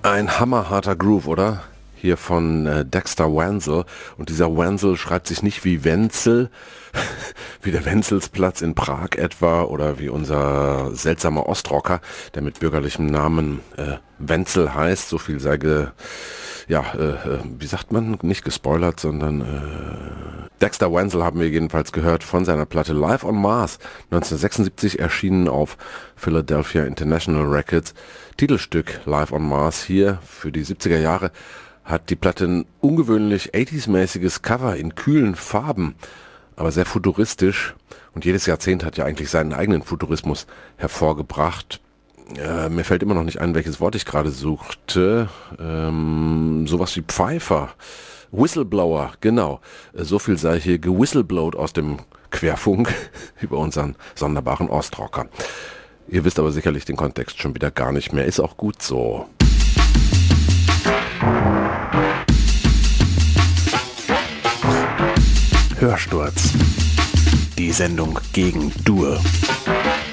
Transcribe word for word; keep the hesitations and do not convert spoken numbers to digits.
Ein hammerharter Groove, oder? Hier von äh, Dexter Wenzel. Und dieser Wenzel schreibt sich nicht wie Wenzel, wie der Wenzelsplatz in Prag etwa, oder wie unser seltsamer Ostrocker, der mit bürgerlichem Namen äh, Wenzel heißt. So viel sei ge, ja, äh, wie sagt man, nicht gespoilert, sondern äh, Dexter Wenzel haben wir jedenfalls gehört von seiner Platte Live on Mars, neunzehnhundertsechsundsiebzig erschienen auf Philadelphia International Records. Titelstück Live on Mars hier für die siebziger Jahre hat die Platte ein ungewöhnlich achtziger-mäßiges Cover in kühlen Farben, aber sehr futuristisch, und jedes Jahrzehnt hat ja eigentlich seinen eigenen Futurismus hervorgebracht. Äh, mir fällt immer noch nicht ein, welches Wort ich gerade suchte. Ähm, sowas wie Pfeifer. Whistleblower, genau. Äh, so viel sei hier gewhistleblowt aus dem Querfunk über unseren sonderbaren Ostrocker. Ihr wisst aber sicherlich den Kontext schon wieder gar nicht mehr. Ist auch gut so. Hörsturz. Die Sendung gegen Dur.